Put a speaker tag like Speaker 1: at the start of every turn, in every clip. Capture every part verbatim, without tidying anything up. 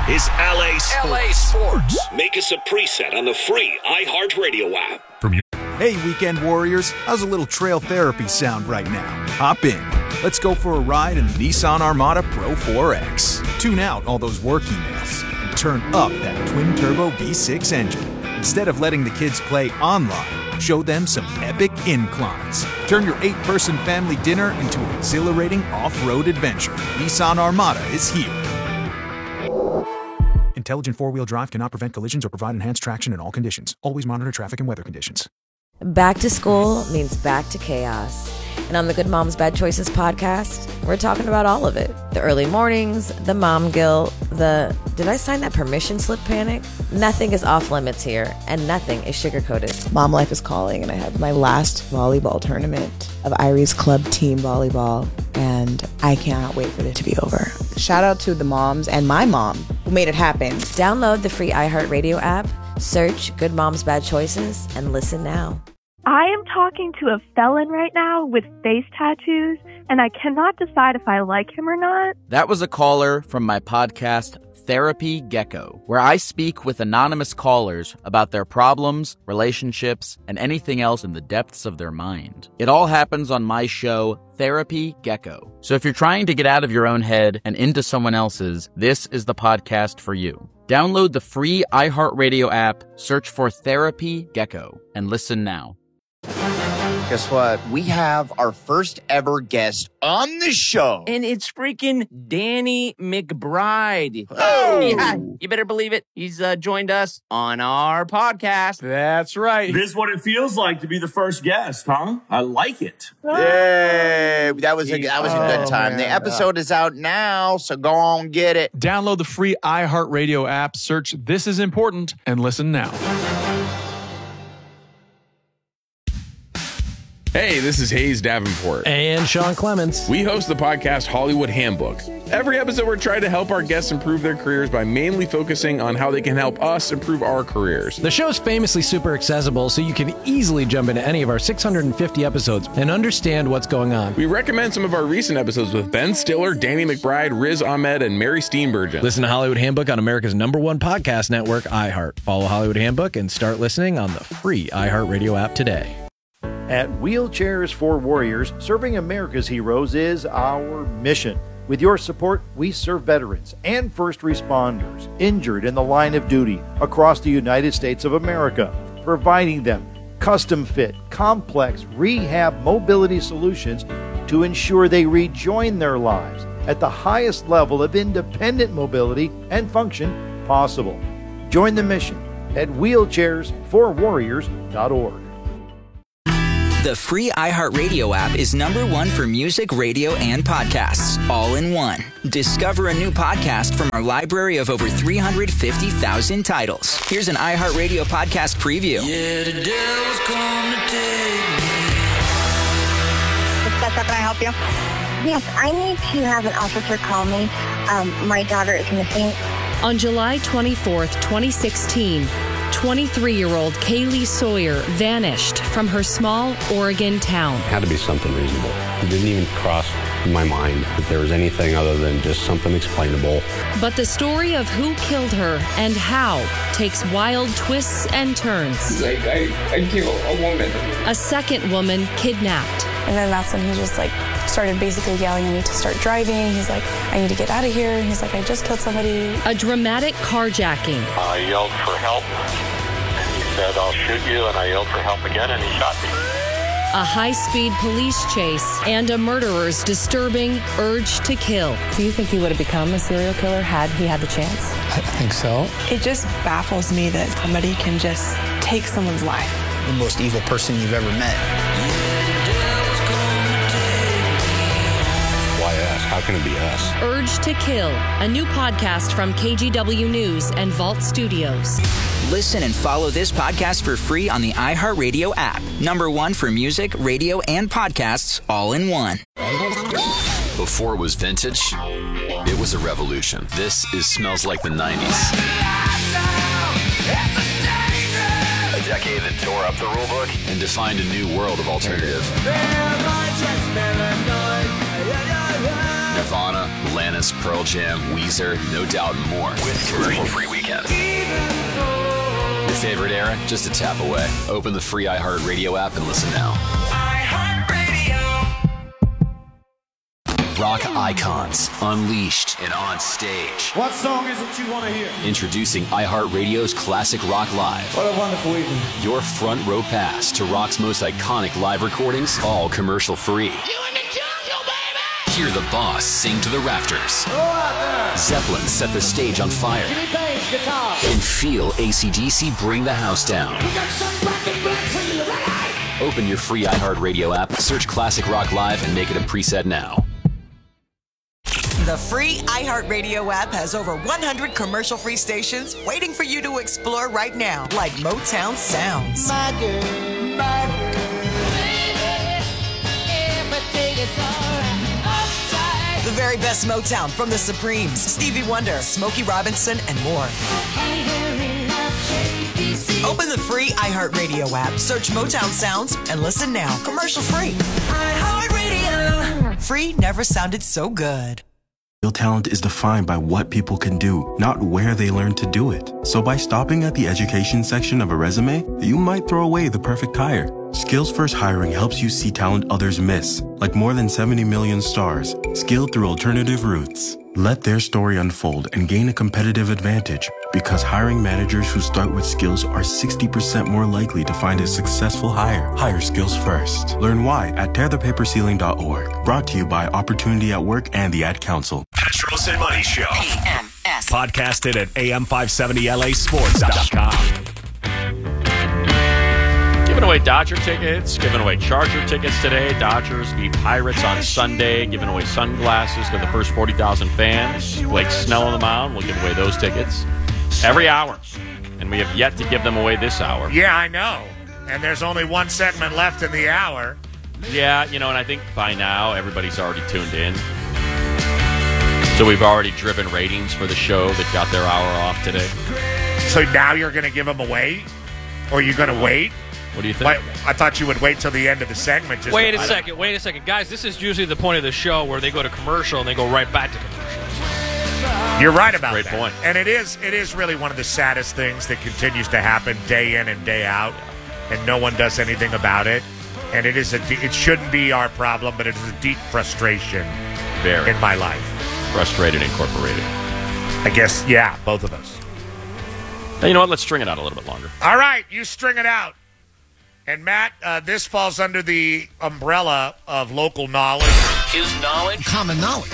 Speaker 1: is L A Sports.
Speaker 2: L A Sports.
Speaker 1: Make us a preset on the free iHeartRadio app.
Speaker 3: From you.
Speaker 4: Hey, weekend warriors, how's a little trail therapy sound right now? Hop in. Let's go for a ride in the Nissan Armada Pro four X. Tune out all those work emails and turn up that twin-turbo V six engine. Instead of letting the kids play online, show them some epic inclines. Turn your eight-person family dinner into an exhilarating off-road adventure. Nissan Armada is here. Intelligent four-wheel drive cannot prevent collisions or provide enhanced traction in all conditions. Always monitor traffic and weather conditions.
Speaker 5: Back to school means back to chaos. And on the Good Moms Bad Choices podcast, we're talking about all of it. The early mornings, the mom guilt, the did I sign that permission slip panic? Nothing is off limits here, and nothing is sugar-coated.
Speaker 6: Mom life is calling, and I have my last volleyball tournament of Irie's club team volleyball, and I cannot wait for it to be over. Shout out to the moms and my mom who made it happen.
Speaker 5: Download the free iHeartRadio app, search Good Moms Bad Choices, and listen now.
Speaker 7: I am talking to a felon right now with face tattoos, and I cannot decide if I like him or not.
Speaker 8: That was a caller from my podcast, Therapy Gecko, where I speak with anonymous callers about their problems, relationships, and anything else in the depths of their mind. It all happens on my show, Therapy Gecko. So if you're trying to get out of your own head and into someone else's, this is the podcast for you. Download the free iHeartRadio app, search for Therapy Gecko, and listen now.
Speaker 9: Guess what? We have our first ever guest on the show.
Speaker 10: And it's freaking Danny McBride.
Speaker 9: Oh!
Speaker 10: Yeah, you better believe it. He's uh, joined us on our podcast.
Speaker 11: That's right.
Speaker 12: This is what it feels like to be the first guest, huh? I like it.
Speaker 9: Yay! That was a, that was a good
Speaker 11: Oh,
Speaker 9: time.
Speaker 11: man.
Speaker 9: The episode is out now, so go on, get it.
Speaker 3: Download the free iHeartRadio app, search This Is Important, and listen now.
Speaker 13: Hey, this is Hayes Davenport.
Speaker 14: And Sean Clements.
Speaker 13: We host the podcast Hollywood Handbook. Every episode, we're trying to help our guests improve their careers by mainly focusing on how they can help us improve our careers.
Speaker 14: The show's famously super accessible, so you can easily jump into any of our six hundred fifty episodes and understand what's going on.
Speaker 13: We recommend some of our recent episodes with Ben Stiller, Danny McBride, Riz Ahmed, and Mary Steenburgen.
Speaker 14: Listen to Hollywood Handbook on America's number one podcast network, iHeart. Follow Hollywood Handbook and start listening on the free iHeartRadio app today.
Speaker 15: At Wheelchairs for Warriors, serving America's heroes is our mission. With your support, we serve veterans and first responders injured in the line of duty across the United States of America, providing them custom-fit, complex rehab mobility solutions to ensure they rejoin their lives at the highest level of independent mobility and function possible. Join the mission at wheelchairs for warriors dot org.
Speaker 2: The free iHeartRadio app is number one for music, radio, and podcasts, all in one. Discover a new podcast from our library of over three hundred fifty thousand titles. Here's an iHeartRadio podcast preview.
Speaker 16: Yeah, the devil's come to take me.
Speaker 17: Can I help you? Yes, I need to have an officer call me. Um, my daughter is missing.
Speaker 18: On July twenty-fourth, twenty sixteen, twenty-three-year-old Kaylee Sawyer vanished from her small Oregon town.
Speaker 19: It had to be something reasonable. It didn't even cross my mind that there was anything other than just something explainable.
Speaker 18: But the story of who killed her and how takes wild twists and turns.
Speaker 20: Like, I, I killed a woman.
Speaker 18: A second woman kidnapped.
Speaker 21: And then that's when he just like started basically yelling at me to start driving. He's like, I need to get out of here. And he's like, I just killed somebody.
Speaker 18: A dramatic carjacking.
Speaker 22: I yelled for help. And he said, I'll shoot you. And I yelled for help again, and he shot me.
Speaker 18: A high-speed police chase and a murderer's disturbing urge to kill.
Speaker 21: Do you think he would have become a serial killer had he had the chance?
Speaker 23: I think so.
Speaker 21: It just baffles me that somebody can just take someone's life.
Speaker 24: The most evil person you've ever met.
Speaker 19: Why us? How can it be us?
Speaker 18: Urge to Kill, a new podcast from K G W News and Vault Studios.
Speaker 2: Listen and follow this podcast for free on the iHeartRadio app. Number one for music, radio, and podcasts, all in one.
Speaker 25: Before it was vintage, it was a revolution. This is Smells Like the nineties. A decade that tore up the rule book and defined a new world of alternative. Nirvana, Lana Janis, Pearl Jam, Weezer, No Doubt, and more. With commercial-free weekend. Your favorite era? Just a tap away. Open the free iHeartRadio app and listen now. Rock icons, unleashed and on stage.
Speaker 1: What song is it you want to hear?
Speaker 25: Introducing iHeartRadio's Classic Rock Live.
Speaker 1: What a wonderful evening.
Speaker 25: Your front row pass to rock's most iconic live recordings, all commercial free. You in the jungle, baby! Hear the boss sing to the rafters.
Speaker 1: Go out there!
Speaker 25: Zeppelin set the stage on fire.
Speaker 1: Jimmy Page, guitar.
Speaker 25: And feel A C D C bring the house down.
Speaker 1: We got some black and black for you, right?
Speaker 25: Open your free iHeartRadio app, search Classic Rock Live, and make it a preset now.
Speaker 4: The free iHeartRadio app has over one hundred commercial-free stations waiting for you to explore right now, like Motown Sounds.
Speaker 1: My girl, my girl, baby, everything is all right.
Speaker 4: The very best Motown from the Supremes, Stevie Wonder, Smokey Robinson, and more. Open the free iHeartRadio app, search Motown Sounds, and listen now. Commercial-free. iHeartRadio. Free never sounded so good.
Speaker 6: Real talent is defined by what people can do, not where they learn to do it. So by stopping at the education section of a resume, you might throw away the perfect hire. Skills First Hiring helps you see talent others miss, like more than seventy million stars, skilled through alternative routes. Let their story unfold and gain a competitive advantage, because hiring managers who start with skills are sixty percent more likely to find a successful hire. Hire skills first. Learn why at tear the paper ceiling dot org. Brought to you by Opportunity at Work and the Ad Council.
Speaker 11: Petros and Money Show.
Speaker 4: P M S.
Speaker 11: Podcasted at A M five seventy L A sports dot com.
Speaker 23: Giving away Dodger tickets, giving away Charger tickets today. Dodgers beat Pirates on Sunday, giving away sunglasses to the first forty thousand fans. Blake Snell on the mound. We'll give away those tickets every hour. And we have yet to give them away this hour.
Speaker 26: Yeah, I know. And there's only one segment left in the hour.
Speaker 23: Yeah, you know, and I think by now everybody's already tuned in. So we've already driven ratings for the show that got their hour off today.
Speaker 26: So now you're going to give them away? Or are you going to wait?
Speaker 23: What do you think?
Speaker 26: Wait, I thought you would wait till the end of the segment. Just
Speaker 27: wait
Speaker 26: to,
Speaker 27: a second, wait a second. Guys, this is usually the point of the show where they go to commercial and they go right back to commercials.
Speaker 26: You're right about
Speaker 23: Great
Speaker 26: that.
Speaker 23: point.
Speaker 26: And it is it is really one of the saddest things that continues to happen day in and day out, and no one does anything about it. And it is a it shouldn't be our problem, but it is a deep frustration
Speaker 23: Very.
Speaker 26: in my life.
Speaker 23: Frustrated Incorporated.
Speaker 26: I guess, yeah, both of us.
Speaker 23: Now, you know what? Let's string it out a little bit longer.
Speaker 26: All right, you string it out. And, Matt, uh, this falls under the umbrella of local knowledge.
Speaker 11: Is knowledge
Speaker 1: common knowledge?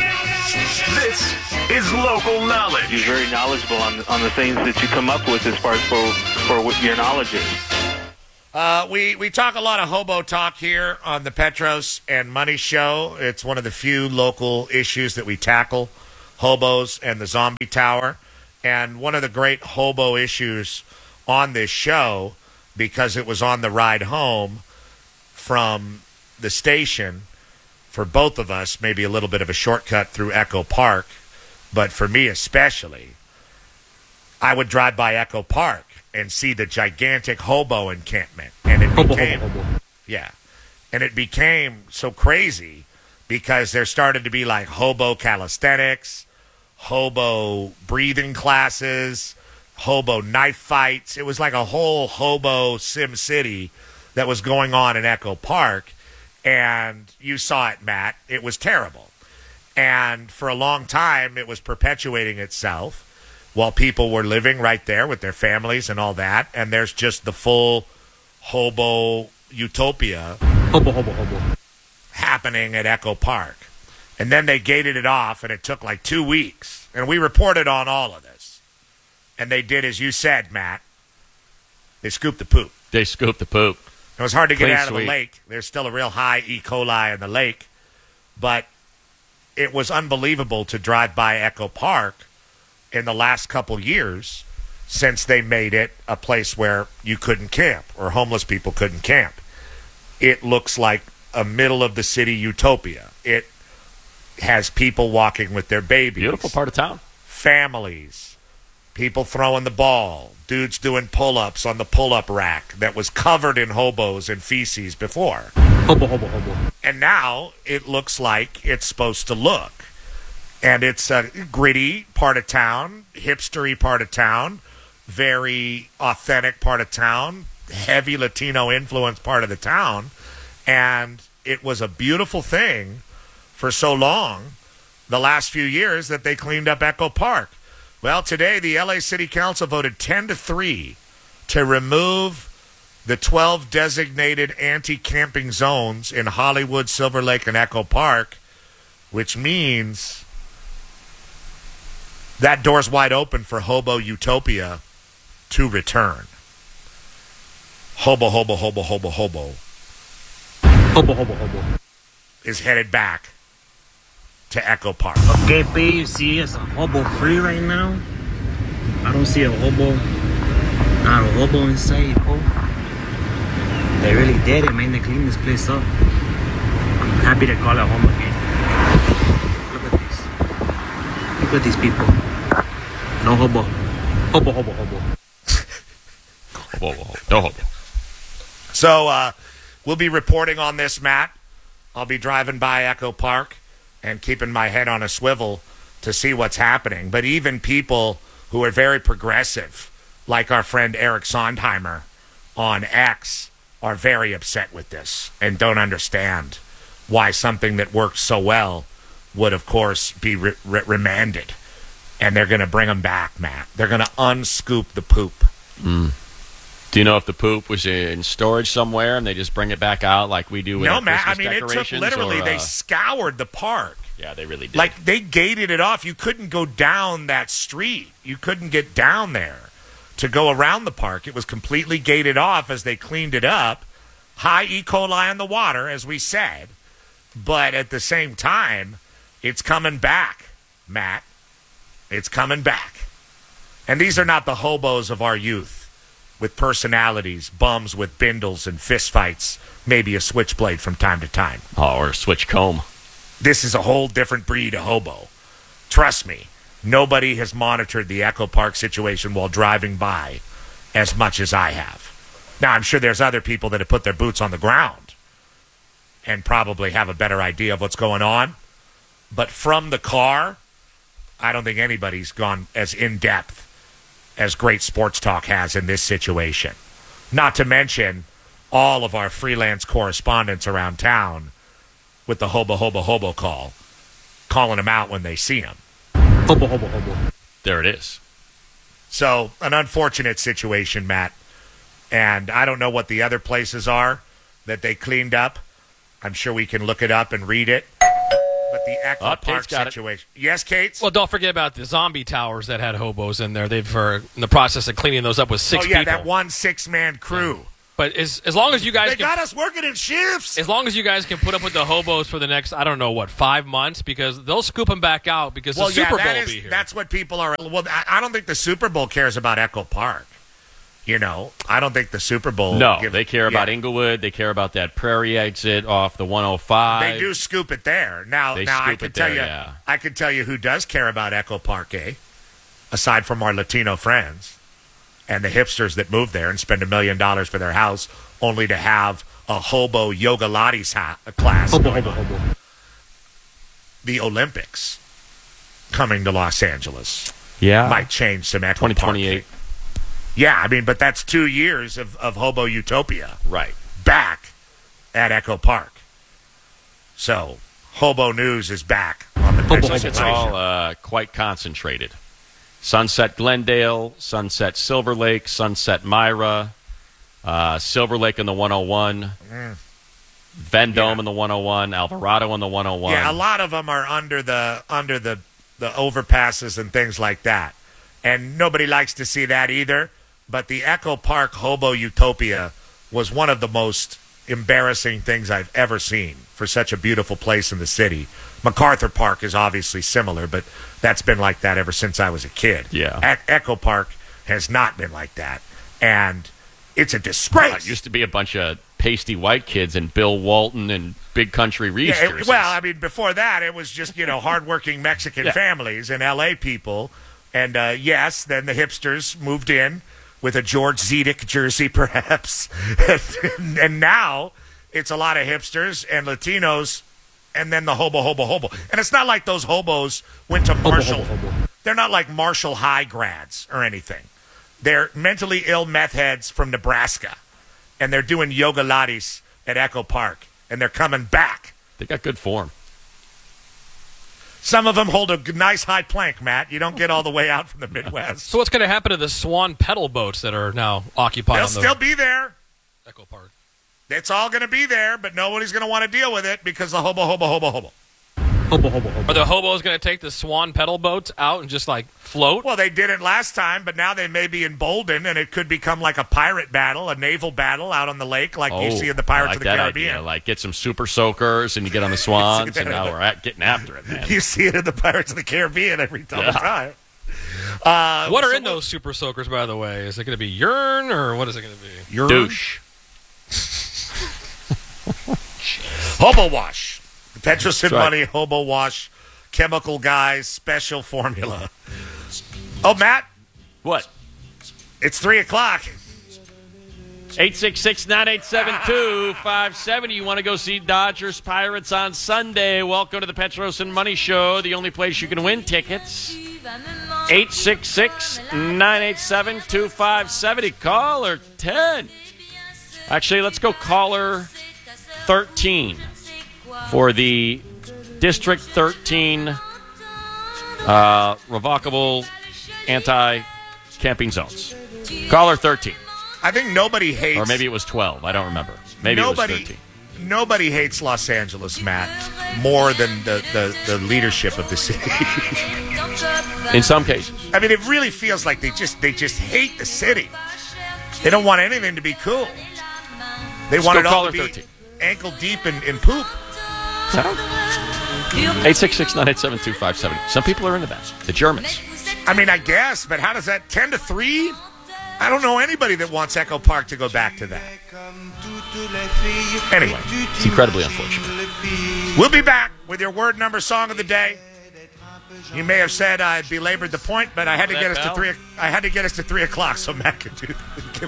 Speaker 11: This is local knowledge.
Speaker 28: He's very knowledgeable on on the things that you come up with as far as for, for what your knowledge is.
Speaker 26: Uh, we, we talk a lot of hobo talk here on the Petros and Money Show. It's one of the few local issues that we tackle, hobos and the zombie tower. And one of the great hobo issues on this show, because it was on the ride home from the station for both of us, maybe a little bit of a shortcut through Echo Park, but for me especially, I would drive by Echo Park and see the gigantic hobo encampment. And it became, yeah, and it became so crazy because there started to be like hobo calisthenics, hobo breathing classes, hobo knife fights. It was like a whole hobo Sim City that was going on in Echo Park, and you saw it, Matt. It was terrible. And for a long time, it was perpetuating itself while people were living right there with their families and all that, and there's just the full hobo utopia
Speaker 27: Hobo, hobo, hobo.
Speaker 26: happening at Echo Park. And then they gated it off, and it took like two weeks. And we reported on all of this. And they did, as you said, Matt. They scooped the poop.
Speaker 23: They scooped the poop.
Speaker 26: It was hard to get
Speaker 23: Clean
Speaker 26: out of
Speaker 23: sweep.
Speaker 26: the lake. There's still a real high E. coli in the lake. But it was unbelievable to drive by Echo Park in the last couple years since they made it a place where you couldn't camp or homeless people couldn't camp. It looks like a middle-of-the-city utopia. It has people walking with their babies.
Speaker 23: Beautiful part of town.
Speaker 26: Families. People throwing the ball. Dudes doing pull-ups on the pull-up rack that was covered in hobos and feces before.
Speaker 27: Hobo, hobo, hobo.
Speaker 26: And now it looks like it's supposed to look. And it's a gritty part of town, hipstery part of town, very authentic part of town, heavy Latino influence part of the town. And it was a beautiful thing for so long, the last few years, that they cleaned up Echo Park. Well, today the L A City Council voted ten to three to remove the twelve designated anti-camping zones in Hollywood, Silver Lake, and Echo Park, which means that door's wide open for Hobo Utopia to return. Hobo, hobo, hobo, hobo, hobo.
Speaker 3: Hobo, hobo, hobo.
Speaker 26: Is headed back to Echo Park.
Speaker 3: Okay, P, you see it's a hobo free right now. I don't see a hobo, not a hobo inside, oh. They really did it, man. They cleaned this place up. I'm happy to call it home again. Look at this. Look at these people. No hobo. Hobo, hobo, hobo.
Speaker 23: Hobo, hobo. No hobo.
Speaker 26: So, uh, we'll be reporting on this, Matt. I'll be driving by Echo Park and keeping my head on a swivel to see what's happening. But even people who are very progressive, like our friend Eric Sondheimer on X, are very upset with this and don't understand why something that worked so well would, of course, be re- re- remanded. And they're going to bring them back, Matt. They're going to unscoop the poop.
Speaker 23: Mm. Do you know if the poop was in storage somewhere and they just bring it back out like we do with
Speaker 26: no,
Speaker 23: our
Speaker 26: Matt. I
Speaker 23: Christmas
Speaker 26: mean, it took
Speaker 23: decorations?
Speaker 26: literally,
Speaker 23: or, uh...
Speaker 26: they scoured the park.
Speaker 23: Yeah, they really did.
Speaker 26: Like, they gated it off. You couldn't go down that street. You couldn't get down there to go around the park. It was completely gated off as they cleaned it up. High E. coli in the water, as we said. But at the same time, it's coming back, Matt. It's coming back. And these are not the hobos of our youth with personalities, bums with bindles and fistfights, maybe a switchblade from time to time.
Speaker 23: Oh, or a switch comb.
Speaker 26: This is a whole different breed of hobo. Trust me, nobody has monitored the Echo Park situation while driving by as much as I have. Now, I'm sure there's other people that have put their boots on the ground and probably have a better idea of what's going on. But from the car, I don't think anybody's gone as in-depth as Great Sports Talk has in this situation. Not to mention all of our freelance correspondents around town with the hobo, hobo, hobo call, calling them out when they see them.
Speaker 3: Hobo, hobo, hobo.
Speaker 23: There it is.
Speaker 26: So, an unfortunate situation, Matt. And I don't know what the other places are that they cleaned up. I'm sure we can look it up and read it. But the Echo
Speaker 23: Oh,
Speaker 26: Park
Speaker 23: Kate's got it.
Speaker 26: situation. Yes, Kate?
Speaker 27: Well, don't forget about the zombie towers that had hobos in there. They've uh, in the process of cleaning those up with six
Speaker 26: oh, yeah,
Speaker 27: people.
Speaker 26: that one six-man crew.
Speaker 27: But as as long as you guys
Speaker 26: They
Speaker 27: can,
Speaker 26: got us working in shifts.
Speaker 27: as long as you guys can put up with the hobos for the next, I don't know what, five months, because they'll scoop them back out because
Speaker 26: well,
Speaker 27: the Super
Speaker 26: yeah,
Speaker 27: Bowl
Speaker 26: that
Speaker 27: will
Speaker 26: is,
Speaker 27: be here.
Speaker 26: that's what people are. Well, I, I don't think the Super Bowl cares about Echo Park. You know, I don't think the Super Bowl.
Speaker 23: No,
Speaker 26: give,
Speaker 23: they care about
Speaker 26: yeah.
Speaker 23: Inglewood. They care about that Prairie exit off the one oh five.
Speaker 26: They do scoop it there. Now,
Speaker 23: They
Speaker 26: now I
Speaker 23: scoop
Speaker 26: can
Speaker 23: it
Speaker 26: tell
Speaker 23: there,
Speaker 26: you,
Speaker 23: yeah.
Speaker 26: I can tell you who does care about Echo Park, eh? Aside from our Latino friends and the hipsters that move there and spend a million dollars for their house, only to have a hobo yoga Lattes ha- class.
Speaker 3: Hobo, hobo, hobo.
Speaker 26: The Olympics coming to Los Angeles.
Speaker 23: Yeah.
Speaker 26: Might change some Echo
Speaker 23: twenty
Speaker 26: Park.
Speaker 23: twenty-eight.
Speaker 26: Yeah, I mean, but that's two years of, of Hobo Utopia.
Speaker 23: Right.
Speaker 26: Back at Echo Park. So, Hobo News is back on the
Speaker 23: It's
Speaker 26: Pitch
Speaker 23: all uh, quite concentrated. Sunset Glendale, Sunset Silver Lake, Sunset Myra, uh, Silver Lake in the one oh one,
Speaker 26: Mm.
Speaker 23: Vendome
Speaker 26: Yeah.
Speaker 23: in the one oh one, Alvarado in the one oh one.
Speaker 26: Yeah, a lot of them are under the under the the overpasses and things like that, and nobody likes to see that either. But the Echo Park Hobo Utopia was one of the most embarrassing things I've ever seen for such a beautiful place in the city. MacArthur Park is obviously similar, but that's been like that ever since I was a kid.
Speaker 23: Yeah.
Speaker 26: E- Echo Park has not been like that, and it's a disgrace.
Speaker 23: It used to be a bunch of pasty white kids and Bill Walton and Big Country
Speaker 26: Yeah,
Speaker 23: Reefers.
Speaker 26: it- well, I mean, before that, it was just, you know, hardworking Mexican
Speaker 23: Yeah.
Speaker 26: families and L A people. And, uh, yes, then the hipsters moved in with a George Zedek jersey, perhaps. and, and now it's a lot of hipsters and Latinos and then the hobo, hobo, hobo. And it's not like those hobos went to Marshall.
Speaker 27: Hobo, hobo, hobo.
Speaker 26: They're not like Marshall High grads or anything. They're mentally ill meth heads from Nebraska, and they're doing yoga lattes at Echo Park, and they're coming back.
Speaker 23: They got good form.
Speaker 26: Some of them hold a g- nice high plank, Matt. You don't get all the way out from the Midwest.
Speaker 27: So what's going to happen to the Swan pedal boats that are now occupied
Speaker 26: They'll
Speaker 27: on the
Speaker 26: still be there.
Speaker 27: Echo Park?
Speaker 26: It's all going to be there, but nobody's going to want to deal with it because the hobo, hobo, hobo, hobo.
Speaker 27: Hobo, hobo, hobo. Are the hobos going to take the Swan pedal boats out and just, like, float?
Speaker 26: Well, they did it last time, but now they may be emboldened, and it could become like a pirate battle, a naval battle out on the lake like
Speaker 23: Oh,
Speaker 26: you see in the
Speaker 23: I
Speaker 26: Pirates
Speaker 23: like
Speaker 26: of the
Speaker 23: that
Speaker 26: Caribbean.
Speaker 23: idea. Like, get some super soakers, and you get on the Swans, and now we're at getting after it, man.
Speaker 26: You see it in the Pirates of the Caribbean every all
Speaker 23: Yeah.
Speaker 26: the time. Uh,
Speaker 27: what are
Speaker 26: so
Speaker 27: in those super soakers, by the way? Is it going to be urine, or what is it going to be?
Speaker 26: Urine?
Speaker 23: Douche.
Speaker 26: Hobo Wash. The Petros and
Speaker 23: That's right.
Speaker 26: Money Hobo Wash Chemical Guys Special Formula. Oh, Matt.
Speaker 23: What?
Speaker 26: It's three o'clock.
Speaker 23: eight six six, nine eight seven, two five seven zero. You want to go see Dodgers Pirates on Sunday? Welcome to the Petros and Money Show, the only place you can win tickets. eight six six, nine eight seven, two five seven zero. Caller ten. Actually, let's go caller thirteen for the District thirteen uh, revocable anti-camping zones. Caller thirteen.
Speaker 26: I think nobody hates.
Speaker 23: Or maybe it was twelve. I don't remember. Maybe
Speaker 26: nobody,
Speaker 23: it was thirteen.
Speaker 26: Nobody hates Los Angeles, Matt, more than the, the, the leadership of the city.
Speaker 23: In some cases.
Speaker 26: I mean, it really feels like they just they just hate the city. They don't want anything to be cool. They
Speaker 23: Let's
Speaker 26: want
Speaker 23: go
Speaker 26: it all
Speaker 23: caller
Speaker 26: to be
Speaker 23: thirteen.
Speaker 26: ankle deep in, in poop.
Speaker 23: eight six six, nine eight seven, two five seven. Some people are into that. The Germans.
Speaker 26: I mean, I guess, but how does that ten to three? I don't know anybody that wants Echo Park to go back to that. Anyway,
Speaker 23: It's incredibly unfortunate.
Speaker 26: we'll be back with your word number song of the day. You may have said I belabored the point, but I had to
Speaker 23: That
Speaker 26: get us to
Speaker 23: bell?
Speaker 26: three. I had to get us to three o'clock so Matt could do.